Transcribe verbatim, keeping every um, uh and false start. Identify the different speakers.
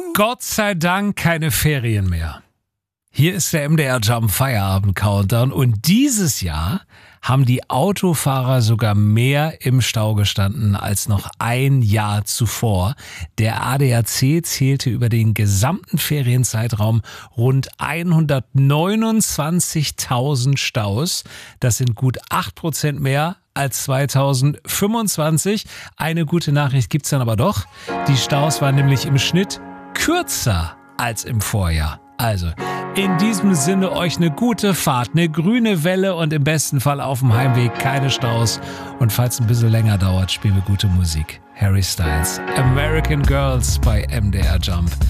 Speaker 1: Gott sei Dank keine Ferien mehr. Hier ist der M D R Jump Feierabend Countdown und dieses Jahr haben die Autofahrer sogar mehr im Stau gestanden als noch ein Jahr zuvor. Der A D A C zählte über den gesamten Ferienzeitraum rund hundertneunundzwanzigtausend Staus. Das sind gut acht Prozent mehr als zweitausendfünfundzwanzig. Eine gute Nachricht gibt's dann aber doch. Die Staus waren nämlich im Schnitt kürzer als im Vorjahr. Also, in diesem Sinne euch eine gute Fahrt, eine grüne Welle und im besten Fall auf dem Heimweg keine Staus. Und falls es ein bisschen länger dauert, spielen wir gute Musik. Harry Styles, American Girls bei M D R Jump.